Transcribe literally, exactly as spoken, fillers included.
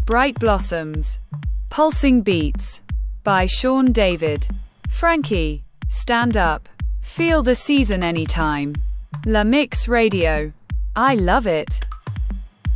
Bright Blossoms. Pulsing Beats by Sean David. Frankie, stand up. Feel the season anytime. La Mix Radio. I love it.